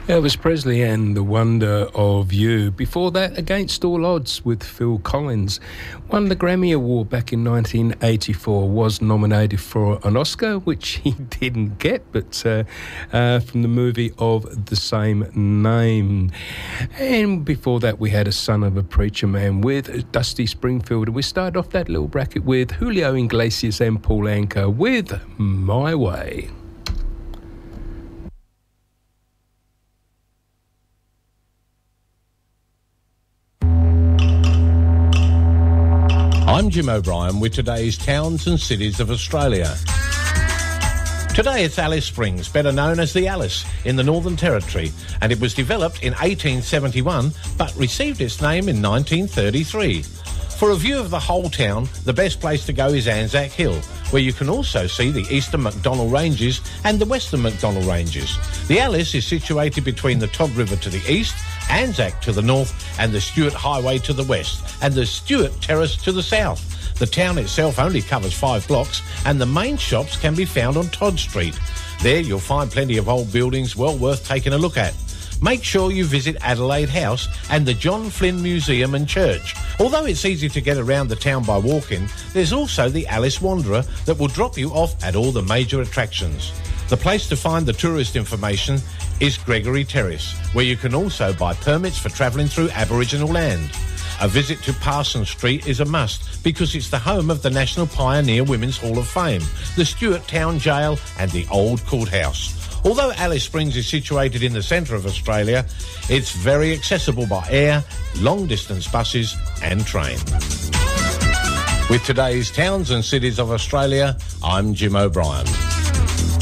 Elvis Presley and The Wonder of You. Before that, Against All Odds with Phil Collins. Won the Grammy Award back in 1984. Was nominated for an Oscar, which he didn't get, but from the movie of the same name. And before that, we had A Son of a Preacher Man with Dusty Springfield. And we started off that little bracket with Julio Iglesias and Paul Anka with My Way. I'm Jim O'Brien with today's towns and cities of Australia. Today it's Alice Springs, better known as the Alice, in the Northern Territory, and it was developed in 1871 but received its name in 1933. For a view of the whole town, the best place to go is Anzac Hill, where you can also see the Eastern McDonnell Ranges and the Western McDonnell Ranges. The Alice is situated between the Todd River to the east, Anzac to the north, and the Stuart Highway to the west, and the Stuart Terrace to the south. The town itself only covers 5 blocks, and the main shops can be found on Todd Street. There you'll find plenty of old buildings well worth taking a look at. Make sure you visit Adelaide House and the John Flynn Museum and Church. Although it's easy to get around the town by walking, there's also the Alice Wanderer that will drop you off at all the major attractions. The place to find the tourist information is Gregory Terrace, where you can also buy permits for travelling through Aboriginal land. A visit to Parsons Street is a must because it's the home of the National Pioneer Women's Hall of Fame, the Stuart Town Jail and the Old Courthouse. Although Alice Springs is situated in the centre of Australia, it's very accessible by air, long-distance buses and train. With today's towns and cities of Australia, I'm Jim O'Brien.